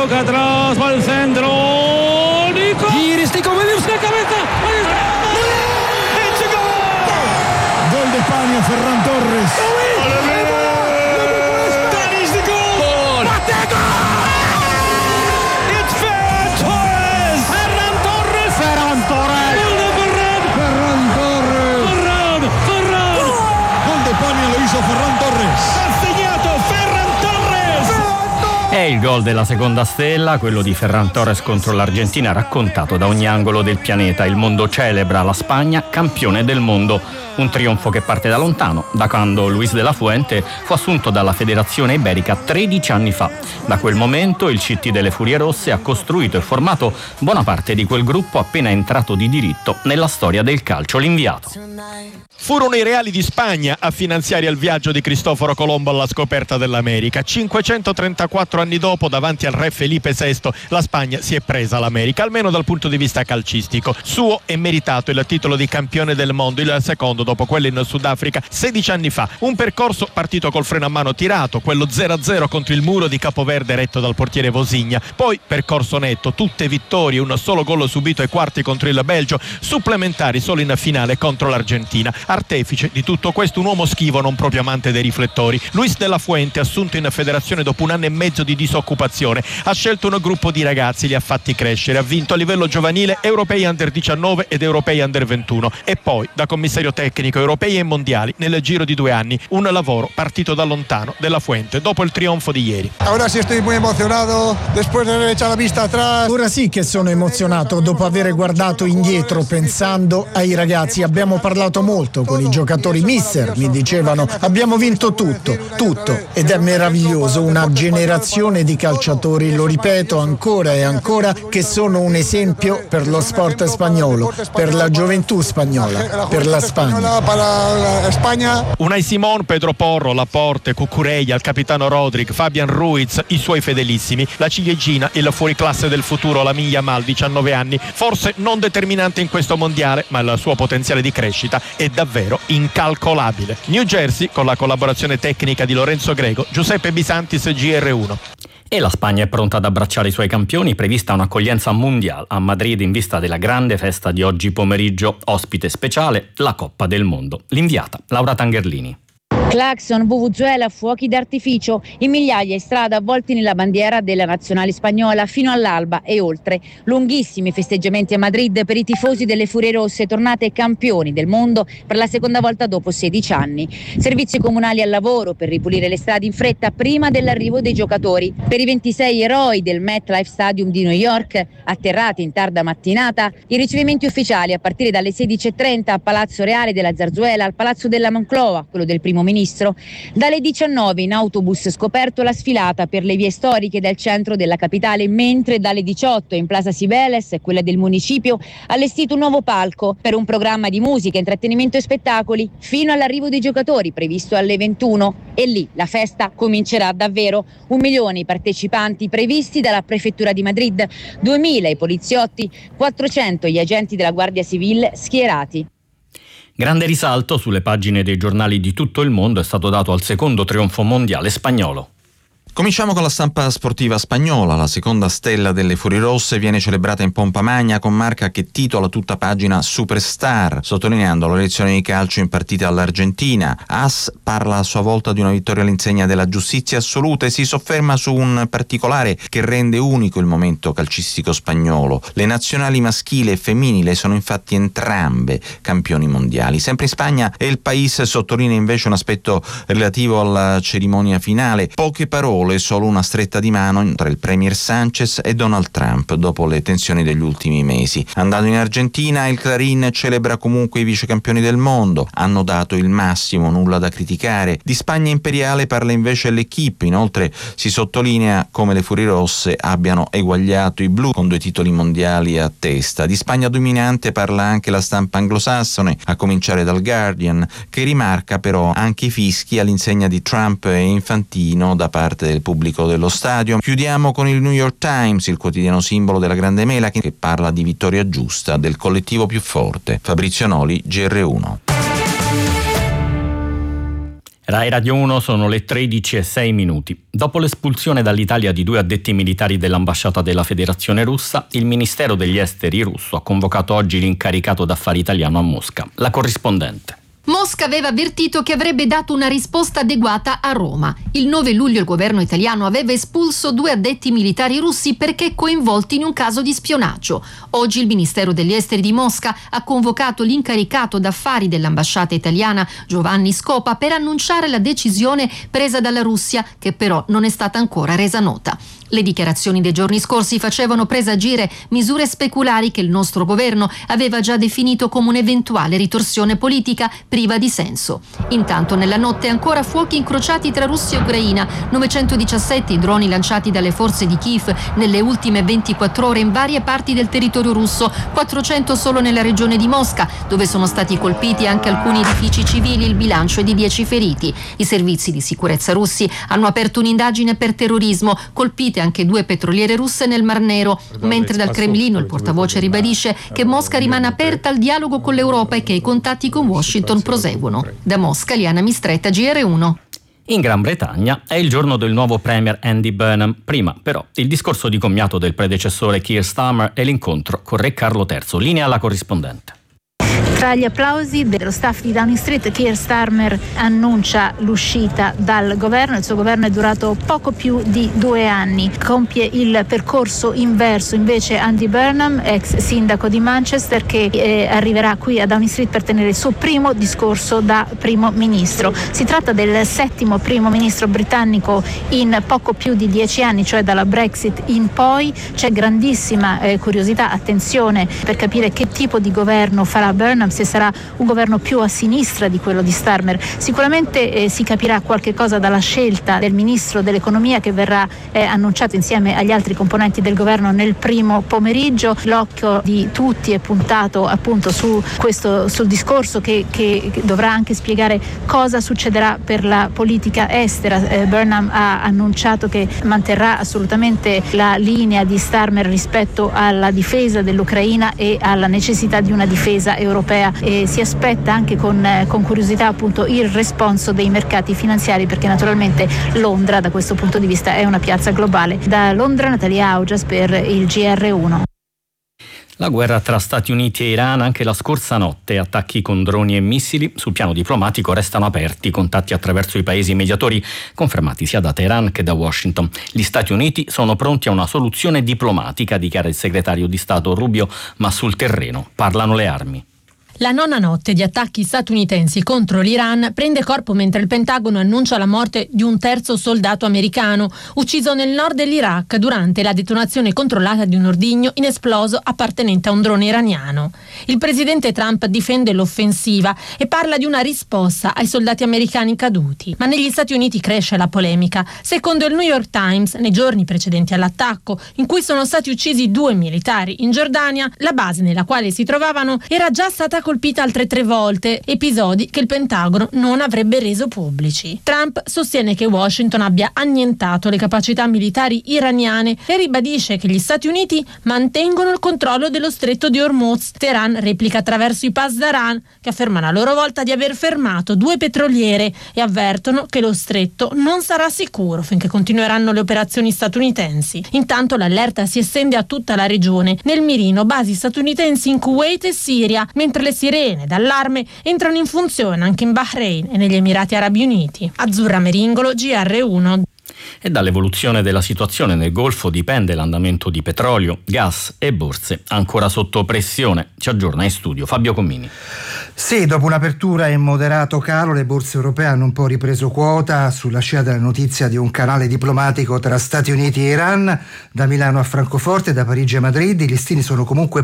toca atrás, va al centro. Nico. Iris, Nico Williams de cabeza. It's a goal. Gol de España, Ferran Torres. That is the goal. What the goal? It's Ferran Torres. Ferran Torres. Ferran Torres. Gol de Ferran. Ferran Torres. Ferran. Gol de España lo hizo Ferran Torres. Ha segnato Ferran Torres. È il gol della seconda stella, quello di Ferran Torres contro l'Argentina, raccontato da ogni angolo del pianeta. Il mondo celebra la Spagna campione del mondo. Un trionfo che parte da lontano, da quando Luis de la Fuente fu assunto dalla Federazione Iberica 13 anni fa. Da quel momento il CT delle Furie Rosse ha costruito e formato buona parte di quel gruppo appena entrato di diritto nella storia del calcio, l'inviato. Furono i Reali di Spagna a finanziare il viaggio di Cristoforo Colombo alla scoperta dell'America. 534 anni dopo, davanti al re Felipe VI, la Spagna si è presa l'America, almeno dal punto di vista calcistico. Suo e meritato il titolo di campione del mondo, il secondo dopo quello in Sudafrica 16 anni fa. Un percorso partito col freno a mano tirato, quello 0-0 contro il muro di Capoverde retto dal portiere Vosigna. Poi percorso netto, tutte vittorie, un solo gol subito ai quarti contro il Belgio, supplementari solo in finale contro l'Argentina. Artefice di tutto questo un uomo schivo, non proprio amante dei riflettori. Luis de la Fuente, assunto in federazione dopo un anno e mezzo di disoccupazione, ha scelto un gruppo di ragazzi, li ha fatti crescere, ha vinto a livello giovanile europei under 19 ed europei under 21 e poi da commissario tecnico europei e mondiali nel giro di 2 anni. Un lavoro partito da lontano de la Fuente dopo il trionfo di ieri. Ora sì, estoy muy emocionado después de haber echado la vista atrás. Ora sì che sono emozionato dopo aver guardato indietro pensando ai ragazzi. Abbiamo parlato molto con i giocatori, mister, mi dicevano, abbiamo vinto tutto ed è meraviglioso, una generazione di calciatori, lo ripeto ancora e ancora, che sono un esempio per lo sport spagnolo, per la gioventù spagnola, per la Spagna. Unai Simón, Pedro Porro, Laporte, Cucurella, il capitano Rodrigue, Fabian Ruiz, i suoi fedelissimi, la ciliegina, il fuoriclasse del futuro, Lamine Yamal, 19 anni, forse non determinante in questo mondiale, ma il suo potenziale di crescita è davvero incalcolabile. New Jersey, con la collaborazione tecnica di Lorenzo Grego, Giuseppe Bisantis, GR1. E la Spagna è pronta ad abbracciare i suoi campioni, prevista un'accoglienza mondiale a Madrid in vista della grande festa di oggi pomeriggio. Ospite speciale, la Coppa del Mondo. L'inviata, Laura Tangerlini. Clacson, vuvuzuela, fuochi d'artificio, in migliaia in strada avvolti nella bandiera della nazionale spagnola fino all'alba e oltre. Lunghissimi festeggiamenti a Madrid per i tifosi delle Furie Rosse tornate campioni del mondo per la seconda volta dopo 16 anni. Servizi comunali al lavoro per ripulire le strade in fretta prima dell'arrivo dei giocatori. Per i 26 eroi del MetLife Stadium di New York, atterrati in tarda mattinata, i ricevimenti ufficiali a partire dalle 16:30 a Palazzo Reale della Zarzuela, al Palazzo della Moncloa, quello del primo ministro. Dalle 19 in autobus scoperto la sfilata per le vie storiche del centro della capitale, mentre dalle 18 in Plaza Cibeles, quella del municipio, allestito un nuovo palco per un programma di musica, intrattenimento e spettacoli fino all'arrivo dei giocatori previsto alle 21 e lì la festa comincerà davvero. 1 milione i partecipanti previsti dalla prefettura di Madrid, 2000 i poliziotti, 400 gli agenti della Guardia Civile schierati. Grande risalto sulle pagine dei giornali di tutto il mondo è stato dato al secondo trionfo mondiale spagnolo. Cominciamo con la stampa sportiva spagnola. La seconda stella delle Furie Rosse viene celebrata in pompa magna con Marca che titola tutta pagina Superstar, sottolineando la lezione di calcio impartita all'Argentina. AS parla a sua volta di una vittoria all'insegna della giustizia assoluta e si sofferma su un particolare che rende unico il momento calcistico spagnolo. Le nazionali maschile e femminile sono infatti entrambe campioni mondiali. Sempre in Spagna El País sottolinea invece un aspetto relativo alla cerimonia finale. Poche parole, solo una stretta di mano tra il premier Sanchez e Donald Trump dopo le tensioni degli ultimi mesi. Andando in Argentina, il Clarín celebra comunque i vicecampioni del mondo. Hanno dato il massimo, nulla da criticare. Di Spagna imperiale parla invece l'Equipe. Inoltre si sottolinea come le Furie Rosse abbiano eguagliato i blu con 2 titoli mondiali a testa. Di Spagna dominante parla anche la stampa anglosassone, a cominciare dal Guardian, che rimarca però anche i fischi all'insegna di Trump e Infantino da parte del pubblico dello stadio. Chiudiamo con il New York Times, il quotidiano simbolo della grande mela, che parla di vittoria giusta del collettivo più forte. Fabrizio Noli, GR1. Rai Radio 1, sono le 13:06. Dopo l'espulsione dall'Italia di 2 addetti militari dell'ambasciata della Federazione Russa, il Ministero degli Esteri russo ha convocato oggi l'incaricato d'affari italiano a Mosca. La corrispondente. Mosca aveva avvertito che avrebbe dato una risposta adeguata a Roma. Il 9 luglio il governo italiano aveva espulso 2 addetti militari russi perché coinvolti in un caso di spionaggio. Oggi il Ministero degli Esteri di Mosca ha convocato l'incaricato d'affari dell'ambasciata italiana Giovanni Scopa per annunciare la decisione presa dalla Russia, che però non è stata ancora resa nota. Le dichiarazioni dei giorni scorsi facevano presagire misure speculari che il nostro governo aveva già definito come un'eventuale ritorsione politica priva di senso. Intanto nella notte ancora fuochi incrociati tra Russia e Ucraina, 917 i droni lanciati dalle forze di Kiev nelle ultime 24 ore in varie parti del territorio russo, 400 solo nella regione di Mosca, dove sono stati colpiti anche alcuni edifici civili, il bilancio è di 10 feriti. I servizi di sicurezza russi hanno aperto un'indagine per terrorismo, colpite anche 2 petroliere russe nel Mar Nero, mentre dal Cremlino il portavoce ribadisce che Mosca rimane aperta al dialogo con l'Europa e che i contatti con Washington proseguono. Da Mosca, Liana Mistretta, GR1. In Gran Bretagna è il giorno del nuovo premier Andy Burnham. Prima, però, il discorso di commiato del predecessore Keir Starmer e l'incontro con Re Carlo III. Linea alla corrispondente. Tra gli applausi dello staff di Downing Street, Keir Starmer annuncia l'uscita dal governo. Il suo governo è durato poco più di 2 anni. Compie il percorso inverso invece Andy Burnham, ex sindaco di Manchester, che arriverà qui a Downing Street per tenere il suo primo discorso da primo ministro. Si tratta del 7° primo ministro britannico in poco più di 10 anni, cioè dalla Brexit in poi. C'è grandissima curiosità, attenzione, per capire che tipo di governo farà Burnham, se sarà un governo più a sinistra di quello di Starmer. Sicuramente si capirà qualche cosa dalla scelta del ministro dell'economia che verrà annunciato insieme agli altri componenti del governo nel primo pomeriggio. L'occhio di tutti è puntato appunto sul discorso che dovrà anche spiegare cosa succederà per la politica estera. Burnham ha annunciato che manterrà assolutamente la linea di Starmer rispetto alla difesa dell'Ucraina e alla necessità di una difesa europea, e si aspetta anche con curiosità appunto il responso dei mercati finanziari, perché naturalmente Londra da questo punto di vista è una piazza globale. Da Londra Natalia Augias per il GR1. La guerra tra Stati Uniti e Iran anche la scorsa notte, attacchi con droni e missili. Sul piano diplomatico restano aperti contatti attraverso i paesi mediatori, confermati sia da Teheran che da Washington. Gli Stati Uniti sono pronti a una soluzione diplomatica, dichiara il segretario di Stato Rubio, ma sul terreno parlano le armi. La 9ª notte di attacchi statunitensi contro l'Iran prende corpo mentre il Pentagono annuncia la morte di un 3° soldato americano ucciso nel nord dell'Iraq durante la detonazione controllata di un ordigno inesploso appartenente a un drone iraniano. Il presidente Trump difende l'offensiva e parla di una risposta ai soldati americani caduti. Ma negli Stati Uniti cresce la polemica. Secondo il New York Times, nei giorni precedenti all'attacco, in cui sono stati uccisi 2 militari in Giordania, la base nella quale si trovavano era già stata colpita altre 3 volte, episodi che il Pentagono non avrebbe reso pubblici. Trump sostiene che Washington abbia annientato le capacità militari iraniane e ribadisce che gli Stati Uniti mantengono il controllo dello stretto di Hormuz. Teheran replica attraverso i Pasdaran, che affermano a loro volta di aver fermato 2 petroliere e avvertono che lo stretto non sarà sicuro finché continueranno le operazioni statunitensi. Intanto l'allerta si estende a tutta la regione, nel mirino basi statunitensi in Kuwait e Siria, mentre le sirene d'allarme entrano in funzione anche in Bahrain e negli Emirati Arabi Uniti. Azzurra Meringolo, GR1. E dall'evoluzione della situazione nel Golfo dipende l'andamento di petrolio, gas e borse ancora sotto pressione. Ci aggiorna in studio Fabio Commini. Sì, dopo un'apertura in moderato calo, le borse europee hanno un po' ripreso quota sulla scia della notizia di un canale diplomatico tra Stati Uniti e Iran. Da Milano a Francoforte, da Parigi a Madrid, i listini sono comunque